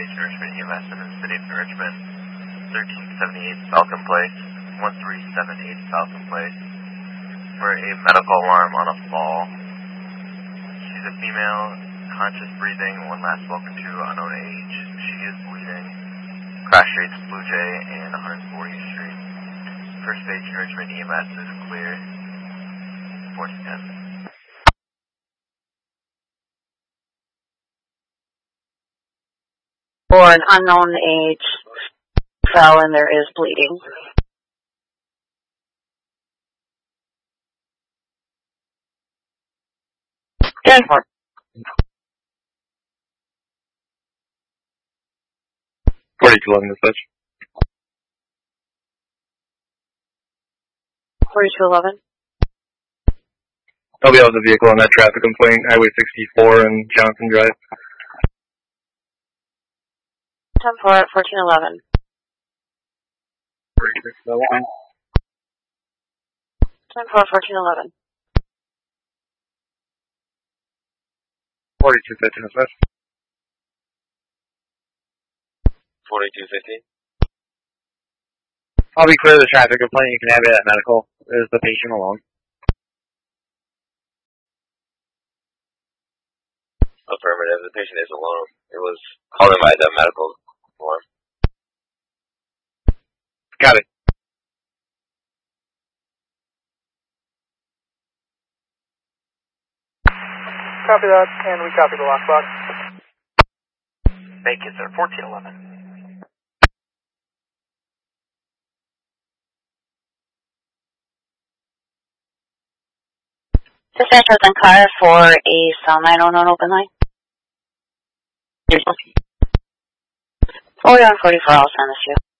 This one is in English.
Station Richmond EMS in the city of Richmond, 1378 Falcon Place, 1378 Falcon Place, for a medical alarm on a fall. She's a female, conscious breathing, one last spoken to, unknown age. She is bleeding. Crash Streets, Blue Jay, and 140th Street. First Station Richmond EMS is clear. 410. For an unknown age fell and there is bleeding. Stand for. 4211 dispatch. 4211. LBL is a vehicle on that traffic complaint, Highway 64 and Johnson Drive. 10-4 at 1411. 4611. 10-4 at 1411. 4215 dispatch. 4215. I'll be clear of the traffic complaint. You can have it at medical. Is the patient alone? Affirmative. The patient is alone. It was called in by the medical alarm. Got it. Copy that, and we copy the lockbox. Thank you, sir. 1411. Dispatch has been cleared for a cell 909 open line. 4144, I'll send this to you.